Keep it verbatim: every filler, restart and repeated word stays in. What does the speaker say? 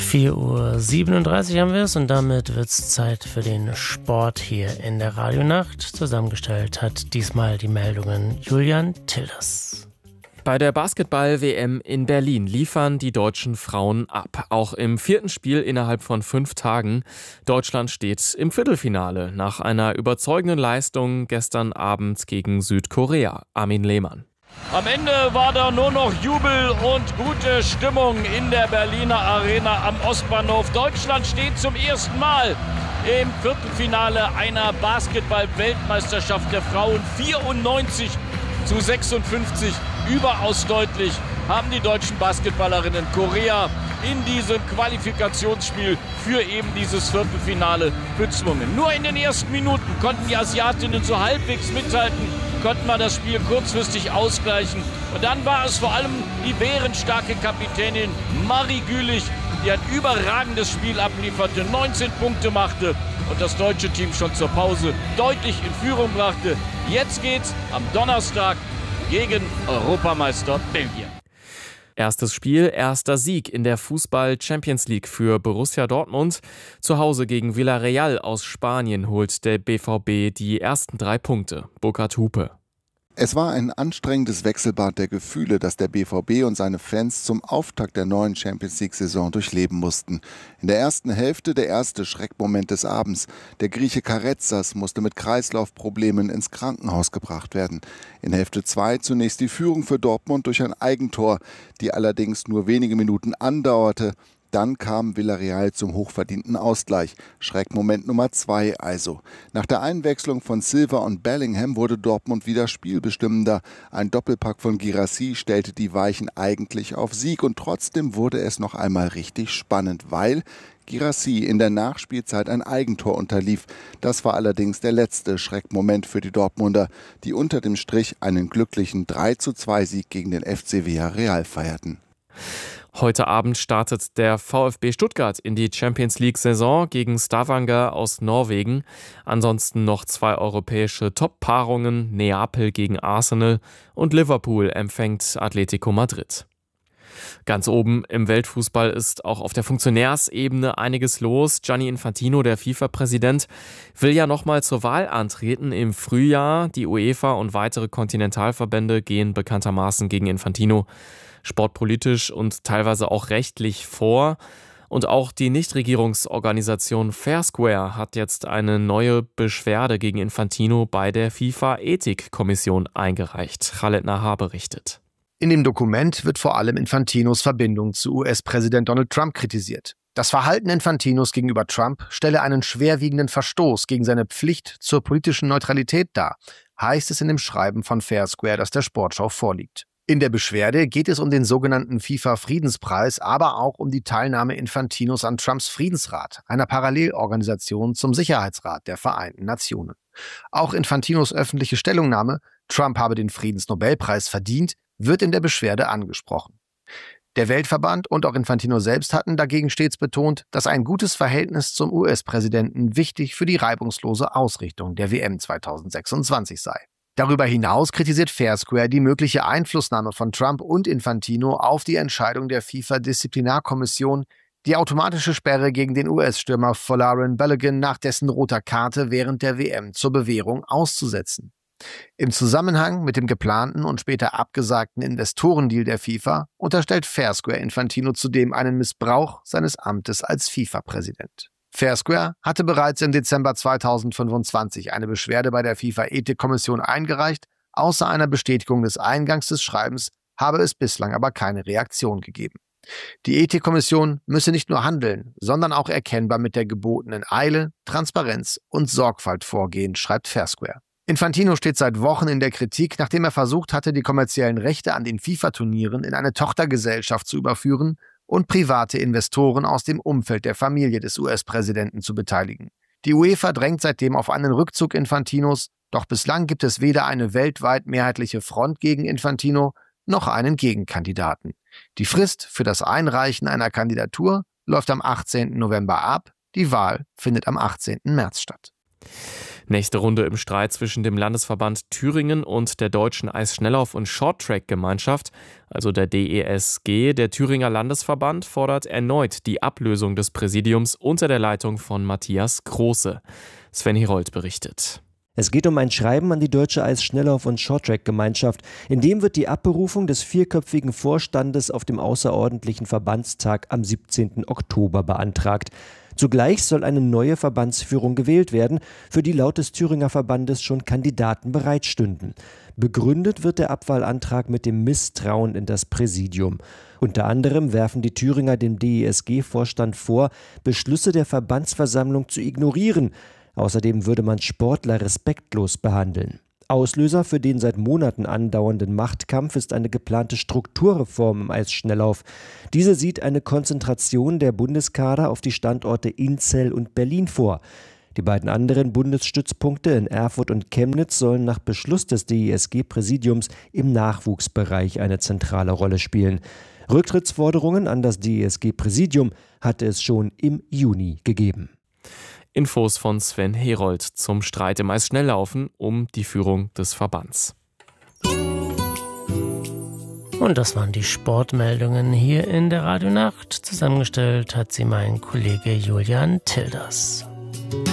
vier Uhr siebenunddreißig haben wir es und damit wird es Zeit für den Sport hier in der Radionacht. Zusammengestellt hat diesmal die Meldungen Julian Tilders. Bei der Basketball-W M in Berlin liefern die deutschen Frauen ab. Auch im vierten Spiel innerhalb von fünf Tagen. Deutschland steht im Viertelfinale nach einer überzeugenden Leistung gestern Abend gegen Südkorea. Armin Lehmann. Am Ende war da nur noch Jubel und gute Stimmung in der Berliner Arena am Ostbahnhof. Deutschland steht zum ersten Mal im Viertelfinale einer Basketball-Weltmeisterschaft der Frauen. vierundneunzig zu sechsundfünfzig, überaus deutlich haben die deutschen Basketballerinnen Korea in diesem Qualifikationsspiel für eben dieses Viertelfinale bezwungen. Nur in den ersten Minuten konnten die Asiatinnen so halbwegs mithalten, konnten wir das Spiel kurzfristig ausgleichen. Und dann war es vor allem die bärenstarke Kapitänin Marie Gülich, die ein überragendes Spiel ablieferte, neunzehn Punkte machte und das deutsche Team schon zur Pause deutlich in Führung brachte. Jetzt geht's am Donnerstag gegen Europameister Belgien. Erstes Spiel, erster Sieg in der Fußball-Champions League für Borussia Dortmund. Zu Hause gegen Villarreal aus Spanien holt der B V B die ersten drei Punkte. Burkhard Hupe. Es war ein anstrengendes Wechselbad der Gefühle, das der B V B und seine Fans zum Auftakt der neuen Champions-League-Saison durchleben mussten. In der ersten Hälfte der erste Schreckmoment des Abends. Der Grieche Karetzas musste mit Kreislaufproblemen ins Krankenhaus gebracht werden. In Hälfte zwei zunächst die Führung für Dortmund durch ein Eigentor, die allerdings nur wenige Minuten andauerte. Dann kam Villarreal zum hochverdienten Ausgleich. Schreckmoment Nummer zwei also. Nach der Einwechslung von Silva und Bellingham wurde Dortmund wieder spielbestimmender. Ein Doppelpack von Guirassy stellte die Weichen eigentlich auf Sieg. Und trotzdem wurde es noch einmal richtig spannend, weil Guirassy in der Nachspielzeit ein Eigentor unterlief. Das war allerdings der letzte Schreckmoment für die Dortmunder, die unter dem Strich einen glücklichen drei zu zwei Sieg gegen den F C Villarreal feierten. Heute Abend startet der VfB Stuttgart in die Champions-League-Saison gegen Stavanger aus Norwegen. Ansonsten noch zwei europäische Top-Paarungen, Neapel gegen Arsenal und Liverpool empfängt Atletico Madrid. Ganz oben im Weltfußball ist auch auf der Funktionärsebene einiges los. Gianni Infantino, der FIFA-Präsident, will ja nochmal zur Wahl antreten im Frühjahr. Die UEFA und weitere Kontinentalverbände gehen bekanntermaßen gegen Infantino sportpolitisch und teilweise auch rechtlich vor. Und auch die Nichtregierungsorganisation Fair Square hat jetzt eine neue Beschwerde gegen Infantino bei der FIFA-Ethikkommission eingereicht. Khaled Nahar berichtet. In dem Dokument wird vor allem Infantinos Verbindung zu U S-Präsident Donald Trump kritisiert. Das Verhalten Infantinos gegenüber Trump stelle einen schwerwiegenden Verstoß gegen seine Pflicht zur politischen Neutralität dar, heißt es in dem Schreiben von Fair Square, das der Sportschau vorliegt. In der Beschwerde geht es um den sogenannten FIFA-Friedenspreis, aber auch um die Teilnahme Infantinos an Trumps Friedensrat, einer Parallelorganisation zum Sicherheitsrat der Vereinten Nationen. Auch Infantinos öffentliche Stellungnahme, Trump habe den Friedensnobelpreis verdient, wird in der Beschwerde angesprochen. Der Weltverband und auch Infantino selbst hatten dagegen stets betont, dass ein gutes Verhältnis zum U S-Präsidenten wichtig für die reibungslose Ausrichtung der W M zweitausendsechsundzwanzig sei. Darüber hinaus kritisiert Fair Square die mögliche Einflussnahme von Trump und Infantino auf die Entscheidung der FIFA-Disziplinarkommission, die automatische Sperre gegen den U S-Stürmer Folarin Balogun nach dessen roter Karte während der W M zur Bewährung auszusetzen. Im Zusammenhang mit dem geplanten und später abgesagten Investorendeal der FIFA unterstellt Fair Square Infantino zudem einen Missbrauch seines Amtes als FIFA-Präsident. Fair Square hatte bereits im Dezember zweitausendfünfundzwanzig eine Beschwerde bei der FIFA-Ethikkommission eingereicht. Außer einer Bestätigung des Eingangs des Schreibens habe es bislang aber keine Reaktion gegeben. Die Ethikkommission müsse nicht nur handeln, sondern auch erkennbar mit der gebotenen Eile, Transparenz und Sorgfalt vorgehen, schreibt Fair Square. Infantino steht seit Wochen in der Kritik, nachdem er versucht hatte, die kommerziellen Rechte an den FIFA-Turnieren in eine Tochtergesellschaft zu überführen und private Investoren aus dem Umfeld der Familie des U S-Präsidenten zu beteiligen. Die UEFA drängt seitdem auf einen Rückzug Infantinos, doch bislang gibt es weder eine weltweit mehrheitliche Front gegen Infantino noch einen Gegenkandidaten. Die Frist für das Einreichen einer Kandidatur läuft am achtzehnten November ab, die Wahl findet am achtzehnten März statt. Nächste Runde im Streit zwischen dem Landesverband Thüringen und der Deutschen Eisschnelllauf- und Shorttrack-Gemeinschaft, also der D E S G. Der Thüringer Landesverband fordert erneut die Ablösung des Präsidiums unter der Leitung von Matthias Große. Sven Herold berichtet. Es geht um ein Schreiben an die Deutsche Eisschnelllauf- und Shorttrack-Gemeinschaft. In dem wird die Abberufung des vierköpfigen Vorstandes auf dem außerordentlichen Verbandstag am siebzehnten Oktober beantragt. Zugleich soll eine neue Verbandsführung gewählt werden, für die laut des Thüringer Verbandes schon Kandidaten bereitstünden. Begründet wird der Abwahlantrag mit dem Misstrauen in das Präsidium. Unter anderem werfen die Thüringer dem D E S G-Vorstand vor, Beschlüsse der Verbandsversammlung zu ignorieren. Außerdem würde man Sportler respektlos behandeln. Auslöser für den seit Monaten andauernden Machtkampf ist eine geplante Strukturreform im Eisschnelllauf. Diese sieht eine Konzentration der Bundeskader auf die Standorte Inzell und Berlin vor. Die beiden anderen Bundesstützpunkte in Erfurt und Chemnitz sollen nach Beschluss des D E S G-Präsidiums im Nachwuchsbereich eine zentrale Rolle spielen. Rücktrittsforderungen an das D E S G-Präsidium hatte es schon im Juni gegeben. Infos von Sven Herold zum Streit im Eisschnelllaufen um die Führung des Verbands. Und das waren die Sportmeldungen hier in der Radionacht. Zusammengestellt hat sie mein Kollege Julian Tilders.